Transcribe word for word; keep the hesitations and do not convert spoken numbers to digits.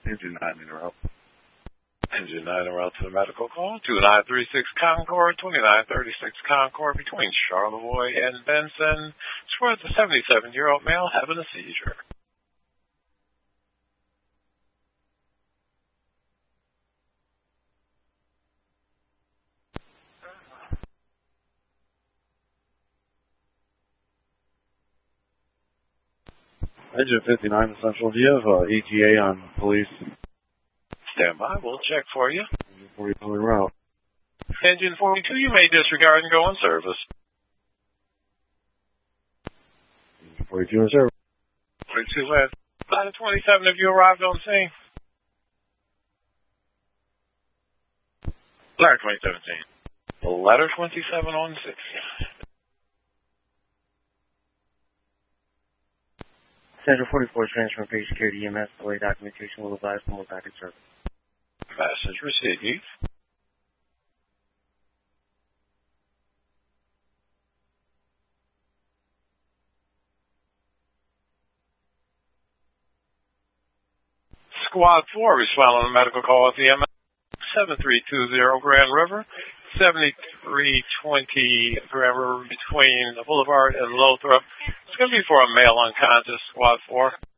Engine nine en route. Engine nine en route to the medical call. two nine three six Concord, twenty-nine thirty-six Concord between Charlevoix and Benson. It's for the seventy-seven-year-old male having a seizure. Engine fifty-nine Central. Do you have uh, E T A on police? Stand by. We'll check for you. Engine forty-two en route. Engine forty-two, you may disregard and go on service. Engine forty-two in service. forty-two west. Ladder twenty-seven, have you arrived on scene? Ladder twenty seventeen. Ladder twenty-seven on six. Central forty-four transfer page security E M S delay documentation will advise for more packet service. Message received. Squad four responding on the medical call at the M S seven three two zero Grand River, seventy-three twenty Grand River between the Boulevard and Lothrop. It's going to be for a male unconscious, Squad four.